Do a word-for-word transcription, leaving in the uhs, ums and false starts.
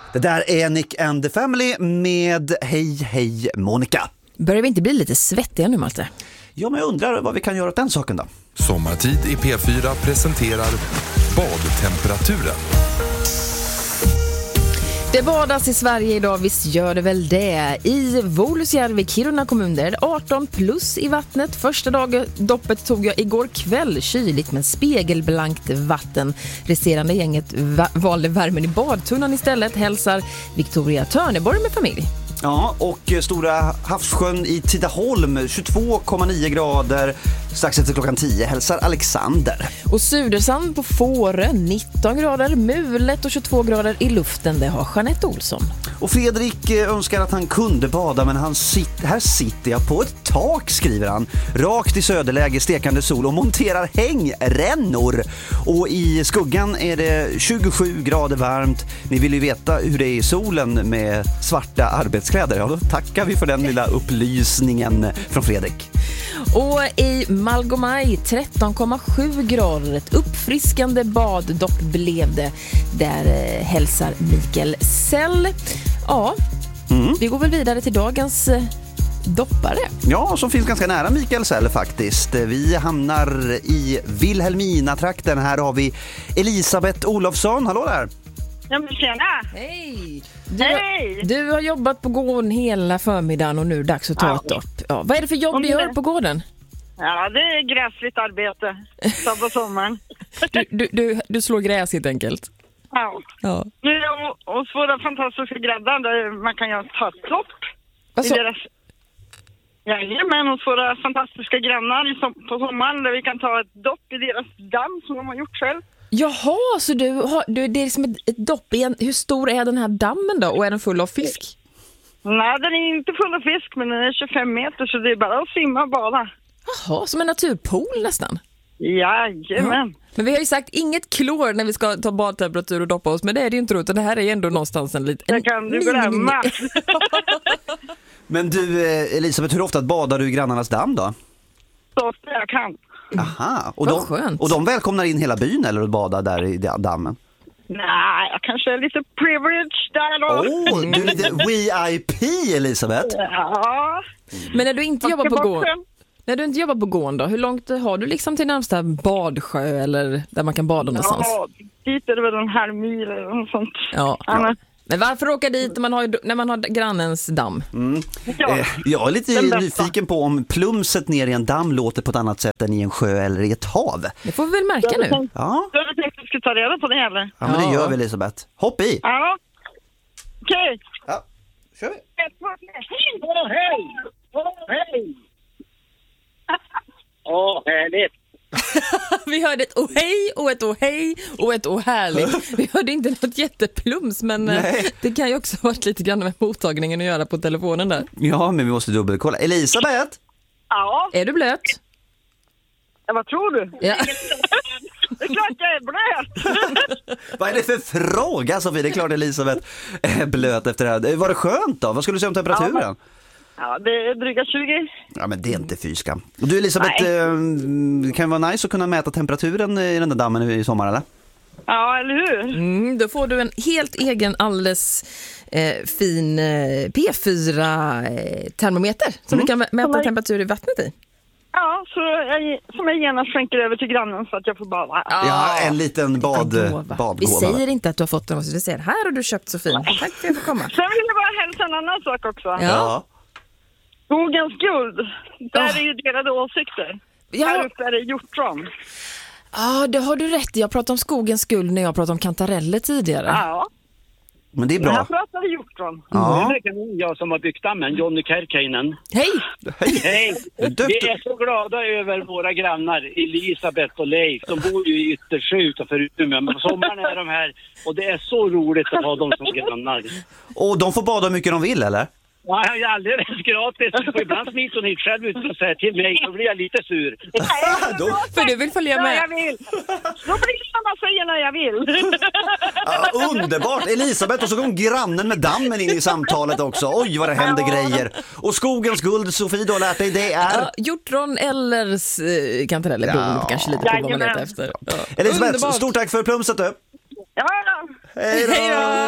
Det där är Nick and the Family med Hej hej Monica. Börjar vi inte bli lite svettiga nu, Malte? Ja, men jag undrar vad vi kan göra åt den saken då. Sommartid i P fyra presenterar badtemperaturen. Det badas i Sverige idag, visst gör det väl det. I Volosjärvi, Kiruna kommun, där är det arton plus i vattnet. Första dagen doppet tog jag igår kväll, kyligt men spegelblankt vatten. Resterande gänget va- valde värmen i badtunnan istället, hälsar Victoria Törneborg med familj. Ja, och Stora havssjön i Tidaholm, tjugotvå komma nio grader, strax efter klockan tio, hälsar Alexander. Och Sudersand på Fårö, nitton grader, mulet och tjugotvå grader i luften, det har Jeanette Olsson. Och Fredrik önskar att han kunde bada, men han sit- här sitter jag på ett tak, skriver han. Rakt i söderläge, stekande sol och monterar hängrännor. Och i skuggan är det tjugosju grader varmt. Ni vill ju veta hur det är i solen med svarta arbetskläder. Ja, då tackar vi för den lilla upplysningen från Fredrik. Och i Malgomaj, tretton komma sju grader, ett uppfriskande baddopp blev det. Där eh, hälsar Mikael Sell. Ja, mm. vi går väl vidare till dagens eh, doppare. Ja, som finns ganska nära Mikael Sell faktiskt. Vi hamnar i Vilhelmina-trakten. Här har vi Elisabeth Olofsson. Hallå där! Ja, men tjena! Hej! Du, Hej! du har jobbat på gården hela förmiddagen och nu är det dags att ta ett dopp. Ja, vad är det för jobb du gör på gården? Ja, det är gräsligt arbete. Så på sommaren. Du, du, du, du slår gräs helt enkelt. Ja. Ja. Nu är jag hos våra fantastiska gräddar där man kan göra ta ett dopp. Vad så? Deras... Jajamän, hos våra fantastiska grannar i som... på sommaren där vi kan ta ett dopp i deras damm som de har gjort själv. Jaha, så du har, du, det är som ett, ett dopp i en, hur stor är den här dammen då? Och är den full av fisk? Nej, den är inte full av fisk, men den är tjugofem meter så det är bara att simma och bada. Jaha, som en naturpool nästan. Jajamän. Ja. Men vi har ju sagt inget klor när vi ska ta badtemperatur och doppa oss, men det är det ju inte, utan det här är ju ändå någonstans en liten... Det kan du glömma. Men du, Elisabeth, hur ofta badar du i grannarnas damm då? Så ofta jag kan. Aha, och Vad de, skönt. och de välkomnar in hela byn eller att bada där i dammen? Nej, jag kanske är lite privileged där då. Åh, oh, du är lite V I P, Elisabeth. Ja. Men när du inte jobbar på gården, gården. när du inte jobbar på gården då, hur långt har du liksom till närmsta badsjö eller där man kan bada någonstans? Ja, dit är det väl en halv mil eller något sånt. Ja. Annars... Men varför åka dit när man har, när man har grannens damm? Mm. Ja, eh, jag är lite nyfiken på om plumset ner i en damm låter på ett annat sätt än i en sjö eller i ett hav. Det får vi väl märka nu. tänkt, Ja, du hade tänkt att du skulle ta reda på det eller? ja men det Ja. gör vi, Elisabeth. Hopp i! Ja. Okej. Okay. Ja, kör vi. Åh, hej! Åh, hej! Åh, härligt! Vi hörde ett oh hej och ett oh hej och ett oh härligt. Vi hörde inte något jätteplums, men Nej. det kan ju också ha varit lite grann med mottagningen att göra på telefonen där. Ja, men vi måste dubbelkolla. Elisabeth! Ja. Är du blöt? ja, vad tror du? Ja. Det är klart jag är blöt. Vad är det för fråga, Sofie? Det är klart Elisabeth är blöt efter det här. Var det skönt då? Vad skulle du säga om temperaturen? Ja, Ja, det är dryga tjugo. Ja, men det är inte fyska. Och du, Elisabeth, eh, kan det vara nice att kunna mäta temperaturen i den där dammen i sommar, eller? Ja, eller hur? Mm, då får du en helt egen, alldeles eh, fin eh, P fyra eh, termometer som mm. du kan mä- mäta temperatur i vattnet i. Ja, så jag, som jag gärna skänker över till grannen så att jag får bada. Ja, en liten bad, badgåva. Vi säger inte att du har fått den, vi säger här har du köpt så fin. Tack för att jag får komma. Sen vill jag bara hälsa en annan sak också. Ja. Ja. Skogens guld, där Oh. är ju delade åsikter. Ja. Här uppe är det hjortron. Ja, det har du rätt i. Jag pratade om skogens guld när jag pratade om kantareller tidigare. Ja, Men det är men bra. jag pratade hjortron. Ja. Det är jag som har byggt dammen, Johnny Kärkeinen. Hej! Hej! Döpt- Vi är så glada över våra grannar Elisabeth och Leif. De bor ju i Yttersjö utanför Umeå, men på sommaren är de här och det är så roligt att ha dem som grannar. Och de får bada hur mycket de vill, eller? Ja, jag är alldeles gratis. Och ibland smiter hon hit själv utan att säga till mig. Då blir jag lite sur. Då, För du vill följa Ja, med. jag vill. Då blir det som man säger när jag vill. ja, underbart! Elisabeth, och så kom grannen med dammen in i samtalet också. Oj, vad det händer grejer. Och skogens guld, Sofie, du har lärt dig, det är... Ja, hjortron eller eh, kantareller, Ja. beroende på kanske lite på vad man Jajamän. letar efter. Ja. Elisabeth, Underbart. stort tack för plumset du. Ja, ja. Hej då! Hej då!